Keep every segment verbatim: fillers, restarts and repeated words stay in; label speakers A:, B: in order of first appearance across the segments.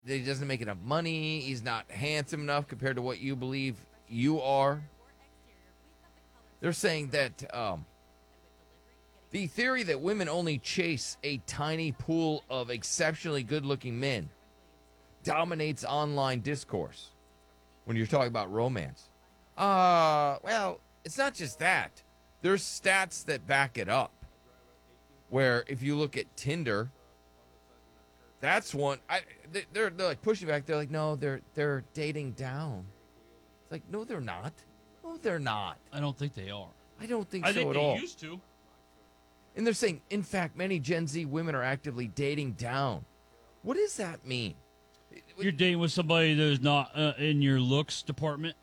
A: that he doesn't make enough money. He's not handsome enough compared to what you believe you are. They're saying that um, the theory that women only chase a tiny pool of exceptionally good-looking men dominates online discourse when you're talking about romance. Uh, well, it's not just that. There's stats that back it up. Where if you look at Tinder, that's one. I they're they're like pushing back. They're like, no, they're they're dating down. It's like, no, they're not. No, they're not.
B: I don't think they are.
A: I don't think
B: I
A: so
B: think
A: at
B: they
A: all.
B: used to.
A: And they're saying, in fact, many Gen Z women are actively dating down. What does that mean?
B: You're dating with somebody that's not uh, in your looks department.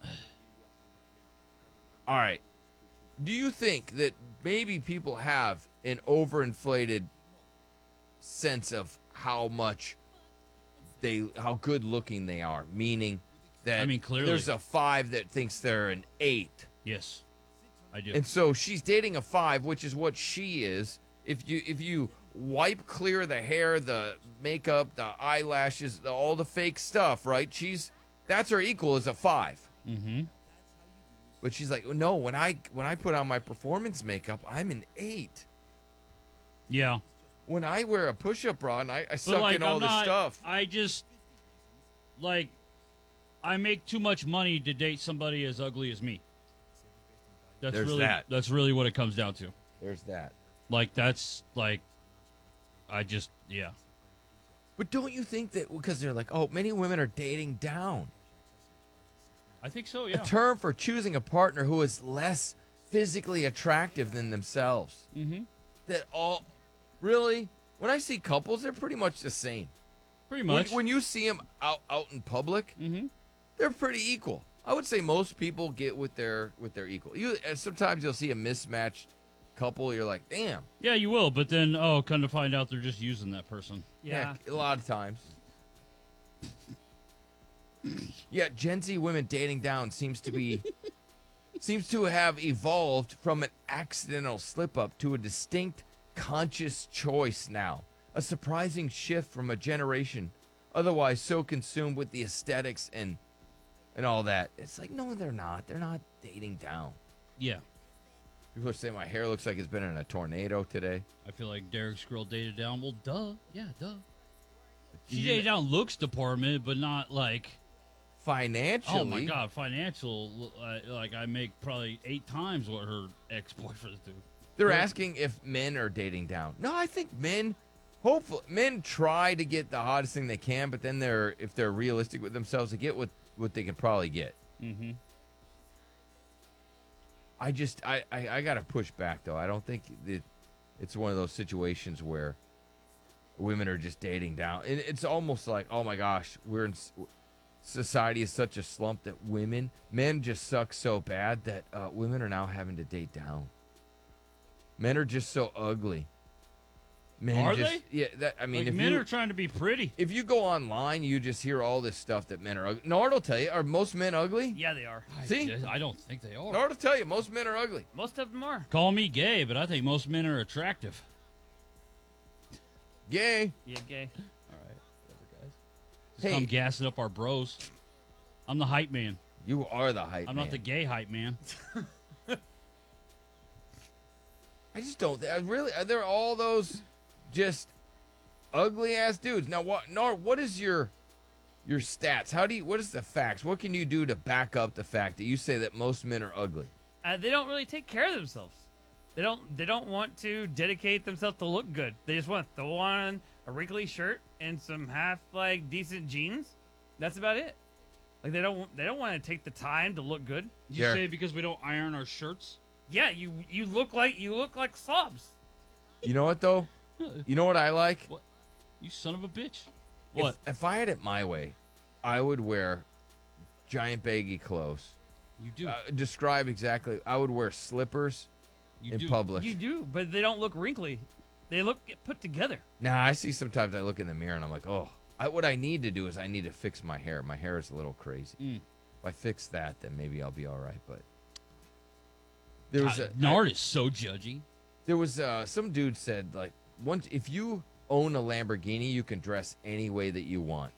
A: All right. Do you think that maybe people have an overinflated sense of how much they, how good looking they are? Meaning that
B: I mean, clearly.
A: there's a five that thinks they're an eight.
B: Yes, I do.
A: And so she's dating a five, which is what she is. If you if you wipe clear the hair, the makeup, the eyelashes, the, all the fake stuff, right? She's that's her equal is a five.
B: Mm-hmm.
A: But she's like, no, when I when I put on my performance makeup, I'm an eight.
B: Yeah.
A: When I wear a push-up bra and I, I
B: But,
A: suck
B: like,
A: in all
B: I'm
A: this
B: not-
A: stuff.
B: I just, like, I make too much money to date somebody as ugly as me. That's
A: There's
B: really
A: that.
B: That's really what it comes down to.
A: There's that.
B: Like, that's, like, I just, yeah.
A: But don't you think that because they're like, oh, many women are dating down.
B: I think so, yeah.
A: A term for choosing a partner who is less physically attractive than themselves.
B: Mm-hmm.
A: That all, really, when I see couples, they're pretty much the same.
B: Pretty
A: When,
B: much.
A: when you see them out out in public,
B: mm-hmm.
A: they're pretty equal. I would say most people get with their with their equal. You uh, sometimes you'll see a mismatched couple. You're like, damn.
B: Yeah, you will, but then, oh, come to find out they're just using that person.
C: Yeah.
A: a lot of times. Yeah, Gen Z women dating down seems to be seems to have evolved from an accidental slip up to a distinct conscious choice now. A surprising shift from a generation otherwise so consumed with the aesthetics and and all that. It's like, no, they're not. They're not dating down.
B: Yeah.
A: People are saying my hair looks like it's been in a tornado today.
B: I feel like Derek's girl dated down. Well, duh. Yeah, duh. She
A: You-
B: dated down looks department, but not like,
A: Financially,
B: oh my God, financial. Uh, like, I make probably eight times what her ex-boyfriends do.
A: they're asking if men are dating down. No, I think men, hopefully, men try to get the hottest thing they can, but then they're, if they're realistic with themselves, they get what, what they can probably get.
B: Mm-hmm.
A: I just, I, I, I got to push back, though. I don't think that it's one of those situations where women are just dating down. And it's almost like, oh my gosh, we're in, society is such a slump that women, men just suck so bad that uh, women are now having to date down. Men are just so ugly. Men
B: Are
A: just,
B: they?
A: Yeah, that, I mean,
B: Like,
A: if
B: men
A: you
B: are trying to be pretty.
A: if you go online, you just hear all this stuff that men are ugly. Nard will tell you, are most men ugly?
C: Yeah, they are.
A: See?
B: I, I don't think they are.
A: Nard will tell you, most men are ugly.
C: Most of them are.
B: Call me gay, but I think most men are attractive.
A: Gay.
C: Yeah, gay.
B: All right, whatever, guys. Just
A: Hey.
B: come gassing up our bros. I'm the hype man.
A: You are the hype
B: I'm
A: man.
B: not the gay hype man.
A: I just don't. I really, are there all those just ugly ass dudes? Now, what, Nard, what is your your stats? How do you? What is the facts? What can you do to back up the fact that you say that most men are ugly?
C: Uh, they don't really take care of themselves. They don't. They don't want to dedicate themselves to look good. They just want to throw on a wrinkly shirt and some half like decent jeans. That's about it. Like they don't. They don't want to take the time to look good.
B: You
A: Derek.
B: say because we don't iron our shirts?
C: Yeah, you you look like you look like slobs.
A: You know what though? You know what I like?
B: What? You son of a bitch.
A: If-
B: What?
A: If, I had it my way, I would wear giant baggy clothes.
B: You do.
A: Uh, describe exactly. I would wear slippers
B: you
A: in
B: do.
A: public.
C: You do, but they don't look wrinkly. They look put together.
A: Nah, I see sometimes I look in the mirror and I'm like, oh, I, what I need to do is I need to fix my hair. My hair is a little crazy.
B: Mm.
A: If I fix that, then maybe I'll be all right. But there was
B: God,
A: a,
B: Nard is so judgy.
A: there was uh, some dude said like once if you own a Lamborghini, you can dress any way that you want.